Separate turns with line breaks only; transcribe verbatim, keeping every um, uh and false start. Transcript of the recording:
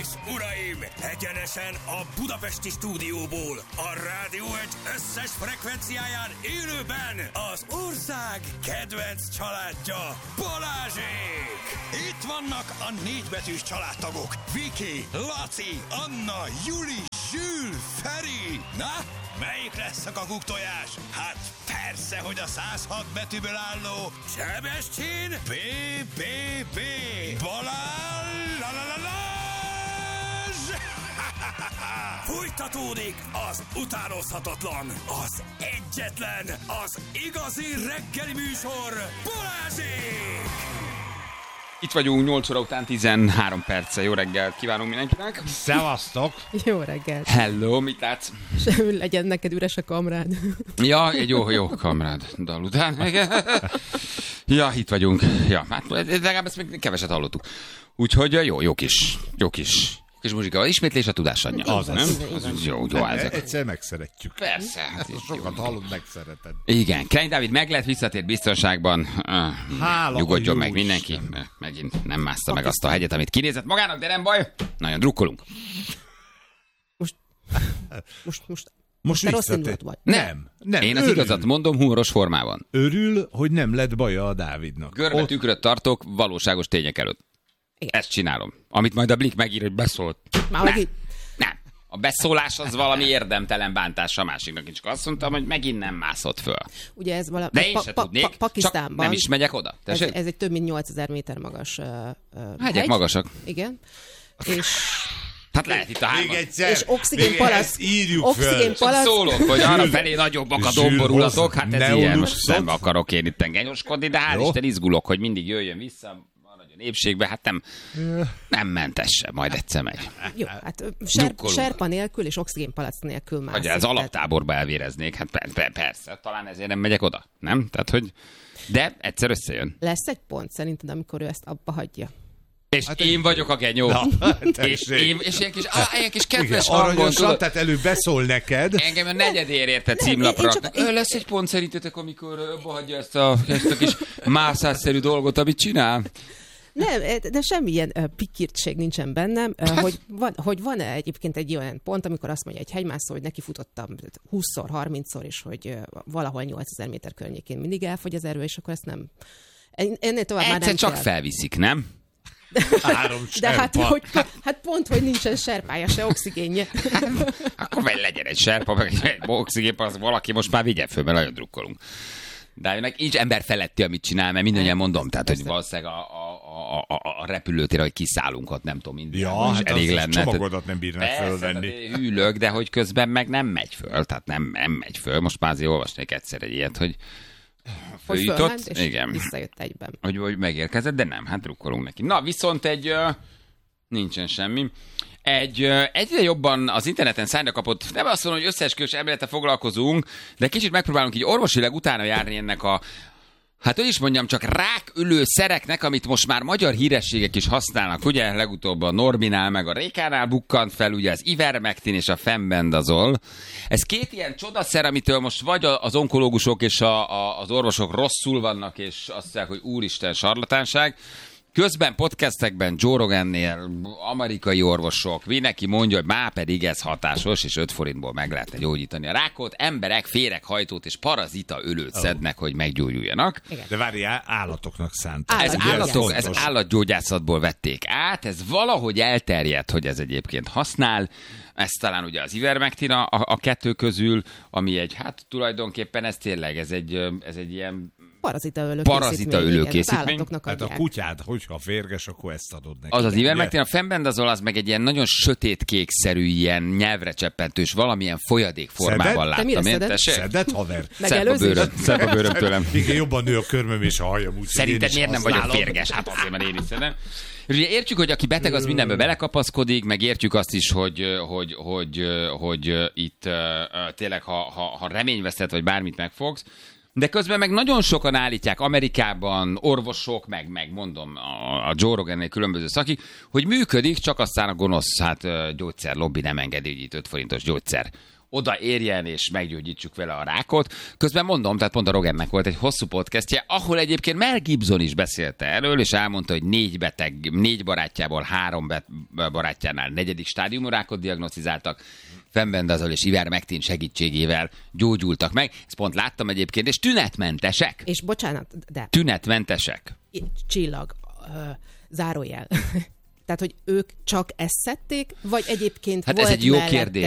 uraim, egyenesen a budapesti stúdióból, a Rádió egy összes frekvenciáján élőben az ország kedvenc családja, Balázsék! Itt vannak a négybetűs családtagok, Viki, Laci, Anna, Juli, Zsül, Feri. Na, melyik lesz a kakuktojás? Hát persze, hogy a száz hat betűből álló Sebestyén bé bé bé Balázs! La, la, la, la. Fújtatódik az utánozhatatlan, az egyetlen, az igazi reggeli műsor, Balázsék!
Itt vagyunk nyolc óra után tizenhárom perccel. Jó reggelt kívánunk mindenkinek.
Szevasztok!
Jó reggelt!
Hello, mit látsz?
Sem legyen neked üres a kamrád.
Ja, egy jó, jó kamrád dal után. Ja, itt vagyunk. Ja, hát legalább ezt még keveset hallottuk. Úgyhogy jó, jó kis, jó kis... kis muzsika, ismétlés a tudás anyja.
Az,
nem? Az, az jó, jó ezek.
Egyszer megszeretjük.
Persze. Hát
sokat hallod, megszereted.
Igen, Klein Dávid meg lett, visszatért biztonságban.
Hála
Nyugodjon meg mindenki. Isten. Megint nem mászta meg azt a hegyet, amit kinézett magának, de nem baj. Nagyon drukkolunk.
Most, most, most,
most
te rossz indulat vagy.
Nem, nem.
Én az
örül.
igazat mondom humoros formában.
Örül, hogy nem lett baja a Dávidnak.
Görbe tükröt tartok valóságos tények előtt.
Igen.
Ezt csinálom. Amit majd a Blik megír, hogy beszólt.
Már
nem,
megint...
nem. A beszólás az valami érdemtelen bántás a másiknak. Én csak azt mondtam, hogy megint nem mászott föl.
Ugye ez valami...
De én
pa,
se
pa,
tudnék,
pa, Pakisztánban,
csak nem is megyek oda.
Ez, ez egy több mint nyolcezer méter magas uh, uh,
Hegyek
hegy.
magasak.
Igen. És...
Hát lehet itt a hárman.
Még egyszer,
és oxigénpalack.
írjuk
Oxigénpalack.
Szólok, hogy arra felé nagyobbak a domborulatok. Hát ez ilyen, most
ulusszod.
szembe akarok én itt genyoskodni, de hál' Isten izgulok, hogy mindig jöjjön vissza. Népségbe, hát nem, nem mentesse, majd egyszer megy.
Jó, hát ser, serpa nélkül és oxigénpalack nélkül már.
Hogy az alaptáborba elvéreznék, hát per, per, persze, talán ezért nem megyek oda, nem? Tehát, hogy... De egyszer összejön.
Lesz egy pont szerinted, amikor ő ezt abba hagyja?
És hát én vagyok a genyó. És, én, és ilyen kis, á, ilyen kis kedves hangon, tudod.
Tehát előbb beszól neked.
Engem a negyedér érte címlapra. Csak... Lesz egy pont szerintetek, amikor abba hagyja ezt a, ezt a kis mászásszerű dolgot, amit csinál?
Nem, de semmilyen uh, pikirtség nincsen bennem, uh, hogy, van, hogy van-e egyébként egy olyan pont, amikor azt mondja egy hegymászó, hogy neki futottam húszszor, harmincszor, és hogy uh, valahol nyolcezer méter környékén mindig elfogy az erő, és akkor ezt nem... Ennél tovább
egyszer
már nem
csak
kell.
Felviszik, nem?
Három
de hát, hogy, hát pont, hogy nincsen serpája, se oxigénje.
Akkor vagy legyen egy serpa, meg egy oxigénpa, az valaki most már vigye föl, mert nagyon drukkolunk. De ennek így ember feletti, amit csinál, mert mindannyian mondom, tehát, hogy valószínűleg a, a, a, a repülőtérre, hogy kiszállunk ott, nem tudom, minden.
Ja, hát
elég
az
lenne.
csomagodat nem bírnak fölvenni.
Hűlök, de hogy közben meg nem megy föl, tehát nem, nem megy föl. Most már azért olvasnék egyszer egy ilyet, hogy
hogy fölment, és
igen,
visszajött egyben.
Hogy, hogy megérkezett, de nem, hát drukkolunk neki. Na, viszont egy, uh, nincsen semmi. Egy, egyre jobban az interneten szájra kapott, nem azt mondom, hogy összeesküvés elmélete foglalkozunk, de kicsit megpróbálunk így orvosilag utána járni ennek a, hát hogy is mondjam, csak rákölő szereknek, amit most már magyar hírességek is használnak. Ugye legutóbb a Norbinál meg a Rékánál bukkant fel, ugye az Ivermectin és a Fenbendazol. Ez két ilyen csodaszer, amitől most vagy az onkológusok és a, a, az orvosok rosszul vannak, és azt mondják, hogy úristen, sarlatánság. Közben podcastekben Joe Rogannél amerikai orvosok, mindenki mondja, hogy már pedig ez hatásos, és öt forintból meg lehetne gyógyítani a rákot. Emberek féreghajtót és parazita ölőt oh. szednek, hogy meggyógyuljanak.
Igen. De várjál, állatoknak szánták.
Ez, állatok, ez állatgyógyászatból vették át, ez valahogy elterjedt, hogy ez egyébként használ. Ez talán ugye az Ivermectin a, a kettő közül, ami egy, hát tulajdonképpen ez tényleg, ez egy, ez egy ilyen
parazita ölőkészítmény.
Parazita ölőkészítmény.
Hát a kutyád, hogyha férges, akkor ezt adod neki.
Az az Ivermectin, a Fenbendazol az meg egy ilyen nagyon sötétkékszerű, ilyen nyelvre cseppentős, valamilyen folyadék formában láttam.
Te mire
szeded?
Szeded, haver?
Szebb a bőröm, szebb a bőröm tőlem.
Igen, jobban nő a körmöm és a hajam.
Szerinted miért nem vagyok férges? Hát azért, mert én is szedem. És ugye értjük, hogy aki beteg, az mindenbe belekapaszkodik, meg értjük azt is, hogy, hogy, hogy, hogy itt tényleg, ha, ha, ha reményveszed, vagy bármit megfogsz, de közben meg nagyon sokan állítják Amerikában, orvosok, meg, meg mondom a, a Joe Rogannél különböző szakik, hogy működik, csak aztán a gonosz hát, gyógyszerlobbi nem engedi, hogy itt öt forintos gyógyszer odaérjen és meggyógyítsuk vele a rákot. Közben mondom, tehát pont a Rogannek volt egy hosszú podcastje, ahol egyébként Mel Gibson is beszélte erről, és elmondta, hogy négy beteg, négy barátjából három bet, barátjánál negyedik stádiumú rákot diagnosztizáltak, fenbendazol és ivermectin segítségével gyógyultak meg. Ezt pont láttam egyébként, és tünetmentesek.
És bocsánat, de...
Tünetmentesek.
Csillag, uh, zárójel. Tehát, hogy ők csak ezt szedték, vagy egyébként
hát
volt
ez egy jó
mellette
kérdés.